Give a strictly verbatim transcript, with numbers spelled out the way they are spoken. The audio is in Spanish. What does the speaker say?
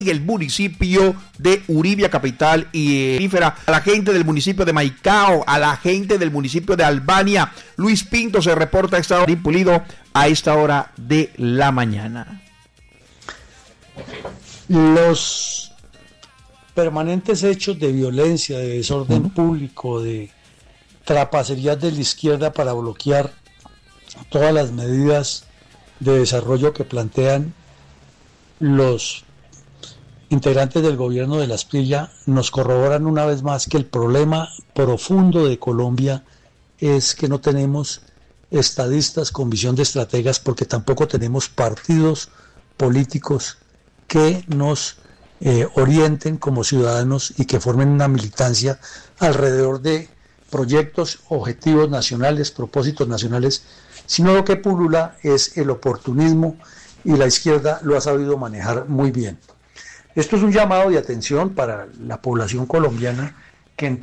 el municipio de Uribia Capital y Perífera, a la gente del municipio de Maicao, a la gente del municipio de Albania. Luis Pinto se reporta a esta hora, Pulido, a esta hora de la mañana. Los permanentes hechos de violencia, de desorden uh-huh. público, de trapacerías de la izquierda para bloquear todas las medidas de desarrollo que plantean los integrantes del gobierno de la Asprilla nos corroboran una vez más que el problema profundo de Colombia es que no tenemos estadistas con visión de estrategas, porque tampoco tenemos partidos políticos que nos eh, orienten como ciudadanos y que formen una militancia alrededor de proyectos, objetivos nacionales, propósitos nacionales, sino lo que pulula es el oportunismo, y la izquierda lo ha sabido manejar muy bien. Esto es un llamado de atención para la población colombiana que